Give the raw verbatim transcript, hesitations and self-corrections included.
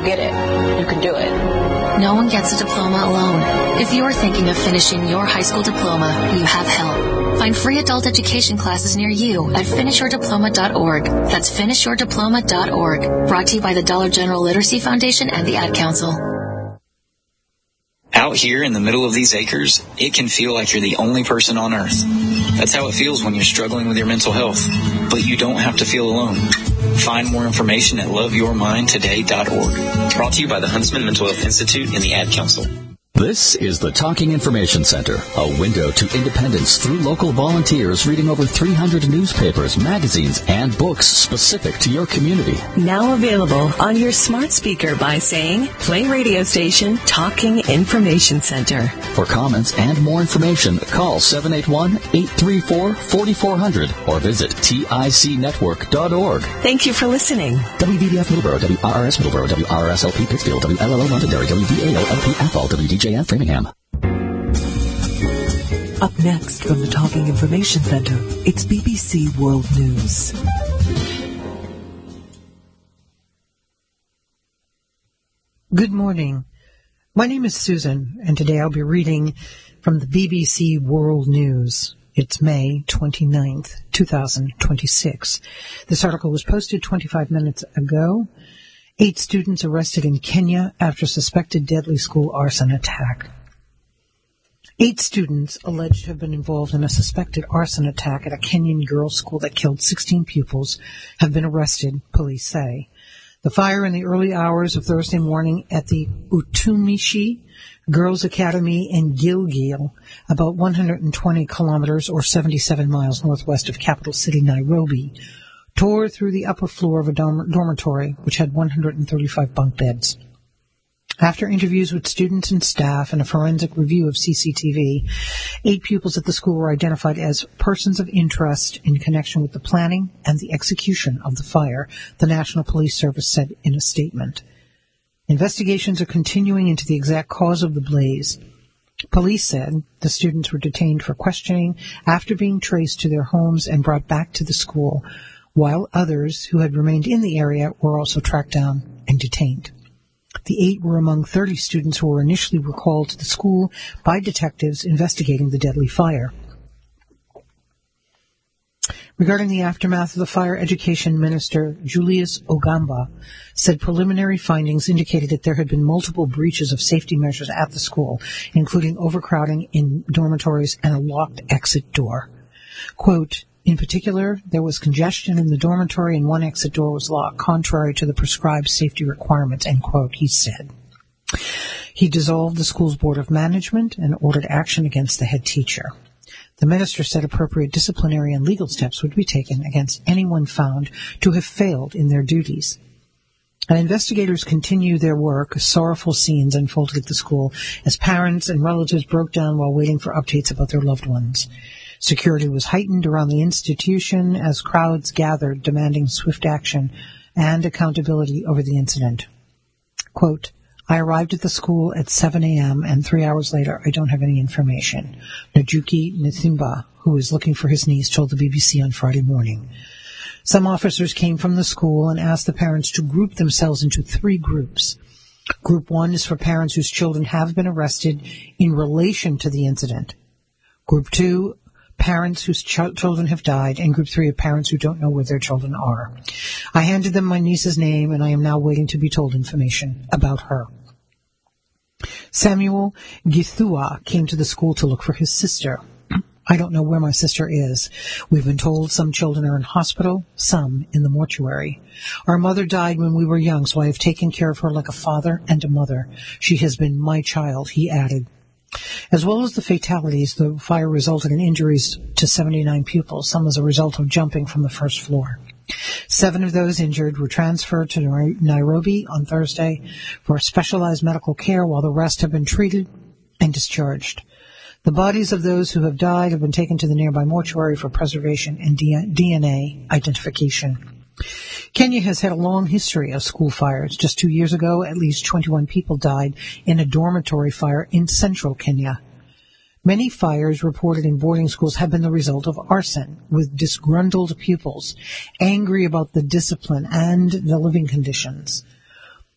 get it. You can do it. No one gets a diploma alone. If you're thinking of finishing your high school diploma, you have help. Find free adult education classes near you at finish your diploma dot org. That's finish your diploma dot org. Brought to you by the Dollar General Literacy Foundation and the Ad Council. Out here in the middle of these acres, it can feel like you're the only person on earth. That's how it feels when you're struggling with your mental health. But you don't have to feel alone. Find more information at love your mind today dot org. Brought to you by the Huntsman Mental Health Institute and the Ad Council. This is the Talking Information Center, a window to independence through local volunteers reading over three hundred newspapers, magazines, and books specific to your community. Now available on your smart speaker by saying, play radio station Talking Information Center. For comments and more information, call seven eight one, eight three four, four four zero zero or visit tic network dot org. Thank you for listening. W B D F Middleborough, W R R S Middleborough, W R R S L P Pittsfield, W L L O Londonderry, W V A O L P Athol, W D J F Framingham. Up next from the Talking Information Center, it's B B C World News. Good morning. My name is Susan, and today I'll be reading from the B B C World News. It's May twenty-ninth, twenty twenty-six. This article was posted twenty-five minutes ago. Eight students arrested in Kenya after suspected deadly school arson attack. Eight students alleged to have been involved in a suspected arson attack at a Kenyan girls' school that killed sixteen pupils have been arrested, police say. The fire in the early hours of Thursday morning at the Utumishi Girls' Academy in Gilgil, about one hundred twenty kilometers or seventy-seven miles northwest of capital city Nairobi, tore through the upper floor of a dorm- dormitory, which had one hundred thirty-five bunk beds. After interviews with students and staff and a forensic review of C C T V, eight pupils at the school were identified as persons of interest in connection with the planning and the execution of the fire, the National Police Service said in a statement. Investigations are continuing into the exact cause of the blaze. Police said the students were detained for questioning after being traced to their homes and brought back to the school, while others who had remained in the area were also tracked down and detained. The eight were among thirty students who were initially recalled to the school by detectives investigating the deadly fire. Regarding the aftermath of the fire, Education Minister Julius Ogamba said preliminary findings indicated that there had been multiple breaches of safety measures at the school, including overcrowding in dormitories and a locked exit door. Quote, in particular, there was congestion in the dormitory and one exit door was locked, contrary to the prescribed safety requirements, end quote, he said. He dissolved the school's board of management and ordered action against the head teacher. The minister said appropriate disciplinary and legal steps would be taken against anyone found to have failed in their duties. And investigators continue their work. Sorrowful scenes unfolded at the school as parents and relatives broke down while waiting for updates about their loved ones. Security was heightened around the institution as crowds gathered demanding swift action and accountability over the incident. Quote, I arrived at the school at seven a.m. and three hours later I don't have any information. Najuki Nthimba, who was looking for his niece, told the B B C on Friday morning. Some officers came from the school and asked the parents to group themselves into three groups. Group one is for parents whose children have been arrested in relation to the incident. Group two, parents whose ch- children have died, and group three of parents who don't know where their children are. I handed them my niece's name, and I am now waiting to be told information about her. Samuel Githua came to the school to look for his sister. I don't know where my sister is. We've been told some children are in hospital, some in the mortuary. Our mother died when we were young, so I have taken care of her like a father and a mother. She has been my child, he added. As well as the fatalities, the fire resulted in injuries to seventy-nine pupils, some as a result of jumping from the first floor. Seven of those injured were transferred to Nairobi on Thursday for specialized medical care, while the rest have been treated and discharged. The bodies of those who have died have been taken to the nearby mortuary for preservation and D N A identification. Kenya has had a long history of school fires. Just two years ago, at least twenty-one people died in a dormitory fire in central Kenya. Many fires reported in boarding schools have been the result of arson, with disgruntled pupils angry about the discipline and the living conditions.